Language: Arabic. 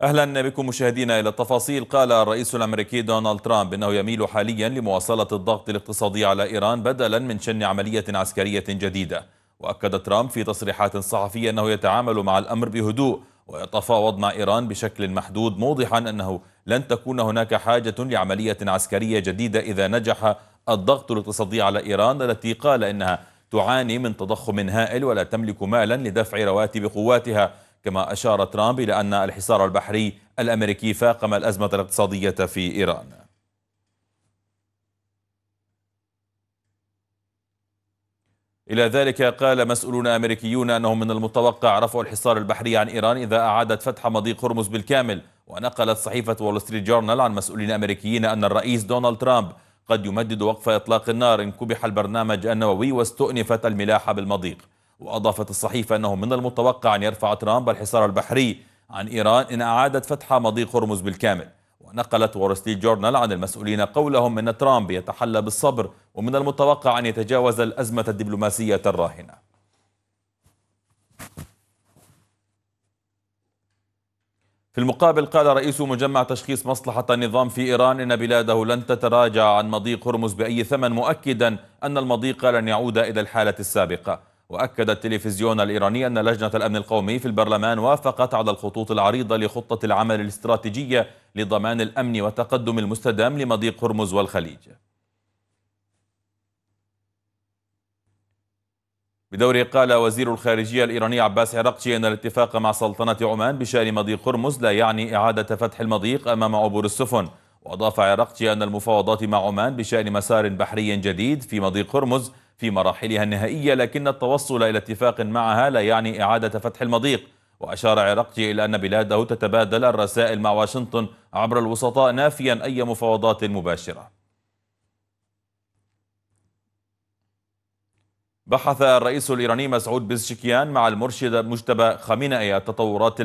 أهلا بكم مشاهدينا إلى التفاصيل. قال الرئيس الأمريكي دونالد ترامب إنه يميل حاليا لمواصلة الضغط الاقتصادي على إيران بدلا من شن عملية عسكرية جديدة. وأكد ترامب في تصريحات صحفية أنه يتعامل مع الأمر بهدوء ويتفاوض مع إيران بشكل محدود، موضحا أنه لن تكون هناك حاجة لعملية عسكرية جديدة إذا نجح الضغط الاقتصادي على إيران التي قال إنها تعاني من تضخم هائل ولا تملك مالا لدفع رواتب قواتها. كما أشار ترامب إلى أن الحصار البحري الأمريكي فاقم الأزمة الاقتصادية في إيران. إلى ذلك قال مسؤولون أمريكيون أنه من المتوقع رفع الحصار البحري عن إيران إذا أعادت فتح مضيق هرمز بالكامل. ونقلت صحيفة وول ستريت جورنال عن مسؤولين أمريكيين أن الرئيس دونالد ترامب قد يمدد وقف إطلاق النار إن كبح البرنامج النووي واستؤنفت الملاحة بالمضيق. وأضافت الصحيفة أنه من المتوقع أن يرفع ترامب الحصار البحري عن إيران إن أعادت فتح مضيق هرمز بالكامل. ونقلت وول ستريت جورنال عن المسؤولين قولهم أن ترامب يتحلى بالصبر ومن المتوقع أن يتجاوز الأزمة الدبلوماسية الراهنة. في المقابل قال رئيس مجمع تشخيص مصلحة النظام في إيران إن بلاده لن تتراجع عن مضيق هرمز بأي ثمن، مؤكدا أن المضيق لن يعود إلى الحالة السابقة. وأكد التلفزيون الإيراني أن لجنة الأمن القومي في البرلمان وافقت على الخطوط العريضة لخطة العمل الاستراتيجية لضمان الأمن والتقدم المستدام لمضيق هرمز والخليج. بدوره قال وزير الخارجية الإيراني عباس عراقجي أن الاتفاق مع سلطنة عمان بشأن مضيق هرمز لا يعني إعادة فتح المضيق أمام عبور السفن. وأضاف عراقجي أن المفاوضات مع عمان بشأن مسار بحري جديد في مضيق هرمز في مراحلها النهائية، لكن التوصل إلى اتفاق معها لا يعني إعادة فتح المضيق. وأشار عراقجي إلى أن بلاده تتبادل الرسائل مع واشنطن عبر الوسطاء، نافيا أي مفاوضات مباشرة. بحث الرئيس الإيراني مسعود بزشكيان مع المرشد مجتبى خامنئي التطورات